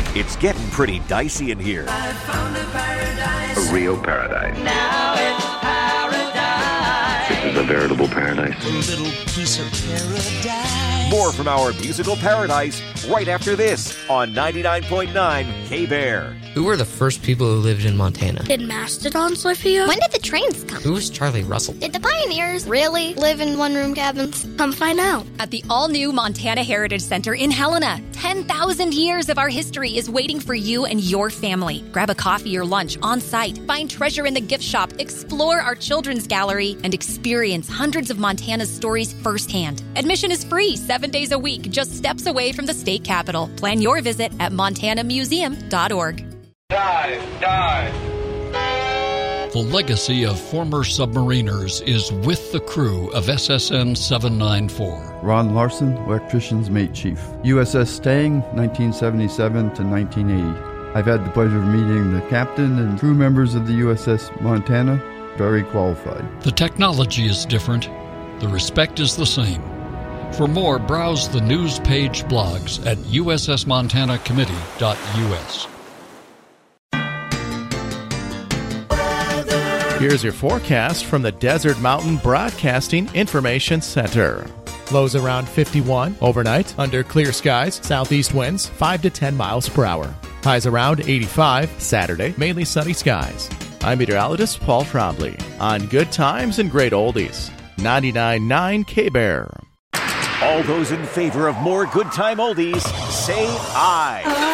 It's getting pretty dicey in here. I found a paradise. A real paradise. Now it's paradise. This is a veritable paradise. A little piece of paradise. More from our musical paradise right after this on 99.9 K-Bear. Who were the first people who lived in Montana? Did mastodons live here? When did the trains come? Who was Charlie Russell? Did the pioneers really live in one-room cabins? Come find out. At the all-new Montana Heritage Center in Helena, 10,000 years of our history is waiting for you and your family. Grab a coffee or lunch on site, find treasure in the gift shop, explore our children's gallery, and experience hundreds of Montana's stories firsthand. Admission is free 7 days a week, just steps away from the state capitol. Plan your visit at montanamuseum.org. Dive! The legacy of former submariners is with the crew of SSN 794. Ron Larson, Electrician's Mate Chief. USS Stang, 1977 to 1980. I've had the pleasure of meeting the captain and crew members of the USS Montana. Very qualified. The technology is different. The respect is the same. For more, browse the news page blogs at ussmontanacommittee.us. Here's your forecast from the Desert Mountain Broadcasting Information Center. Lows around 51 overnight under clear skies, southeast winds 5 to 10 miles per hour. Highs around 85 Saturday, mainly sunny skies. I'm meteorologist Paul Trombley on Good Times and Great Oldies. 99.9 K-Bear. All those in favor of more good time oldies, say aye.